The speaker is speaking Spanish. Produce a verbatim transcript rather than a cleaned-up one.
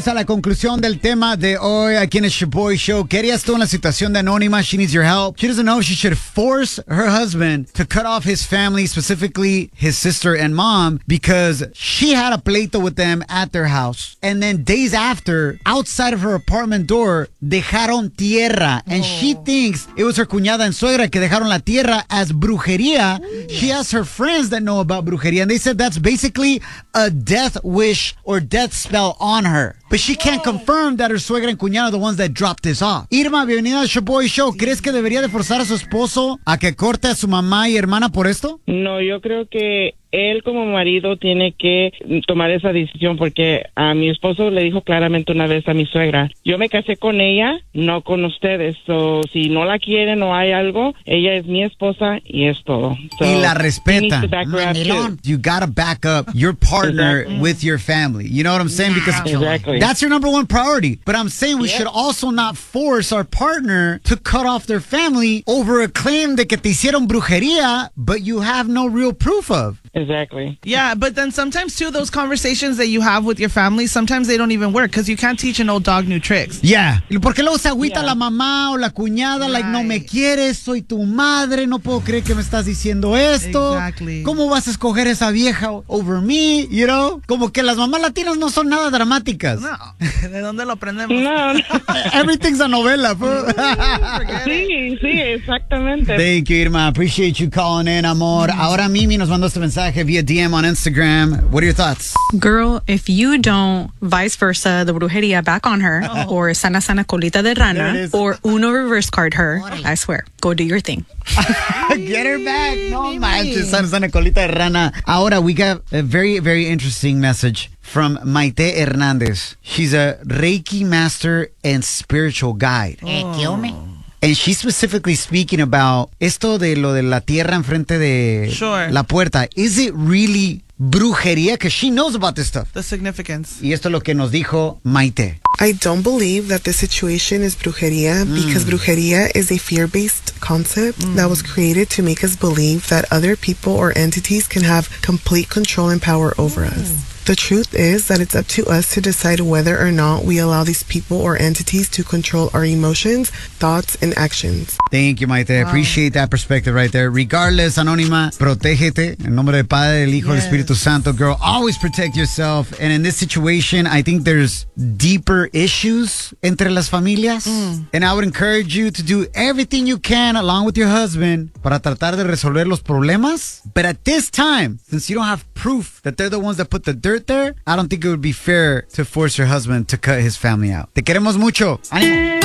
a la conclusión del tema de hoy aquí en el Shaboy Show. ¿Querías tú en la situación de Anónima? She needs your help. She doesn't know if she should force her husband to cut off his family, specifically his sister and mom, because she had a pleito with them at their house. And then days after, outside of her apartment door, dejaron tierra. And oh. she thinks it was her cuñada and suegra que dejaron la tierra as brujería. Ooh. She has her friends that know about brujería, and they said that's basically a death wish or death spell on her. But she can't confirm that her suegra and cuñada are the ones that dropped this off. Irma, bienvenida al Shaboy Show. ¿Crees que debería de forzar a su esposo a que corte a su mamá y hermana por esto? No, yo creo que él como marido tiene que tomar esa decisión porque a mi esposo le dijo claramente una vez a mi suegra, yo me casé con ella, no con ustedes. So, si no la quieren o hay algo, ella es mi esposa y es todo. So, y la respeta. You gotta back up your partner exactly. with your family. You know what I'm saying? Because exactly. that's your number one priority. But I'm saying we yep. should also not force our partner to cut off their family over a claim de que te hicieron brujería, but you have no real proof of. Exactly. Yeah, but then sometimes too, those conversations that you have with your family, sometimes they don't even work because you can't teach an old dog new tricks. Yeah. Porque luego se agüita yeah. la mamá o la cuñada, right. like, no me quieres, soy tu madre, no puedo creer que me estás diciendo esto. Exactly. ¿Cómo vas a escoger esa vieja over me? You know? Como que las mamás latinas no son nada dramáticas. No. ¿De dónde lo aprendemos? No. no. Everything's a novela. sí, sí, exactamente. Thank you, Irma. Appreciate you calling in, amor. Ahora Mimi nos mandó este mensaje via D M on Instagram. What are your thoughts? Girl, if you don't vice versa the brujeria back on her oh. or sana sana colita de rana or uno reverse card her, I swear, go do your thing. Get her back. No manches, sana sana colita de rana. Ahora we got a very, very interesting message from Maite Hernandez. She's a Reiki master and spiritual guide. Oh. And she's specifically speaking about esto de lo de la tierra enfrente de sure. la puerta. Is it really brujería? Because she knows about this stuff. The significance. Y esto es lo que nos dijo Maite. I don't believe that this situation is brujería mm. because brujería is a fear-based concept mm. that was created to make us believe that other people or entities can have complete control and power over mm. us. The truth is that it's up to us to decide whether or not we allow these people or entities to control our emotions, thoughts, and actions. Thank you, Maite. I wow. appreciate that perspective right there. Regardless, Anónima, protégete. En nombre del Padre, del Hijo, yes. del Espíritu Santo. Girl, always protect yourself. And in this situation, I think there's deeper issues entre las familias. Mm. And I would encourage you to do everything you can along with your husband para tratar de resolver los problemas. But at this time, since you don't have proof that they're the ones that put the dirt there, I don't think it would be fair to force your husband to cut his family out. Te queremos mucho. ¡Ánimo!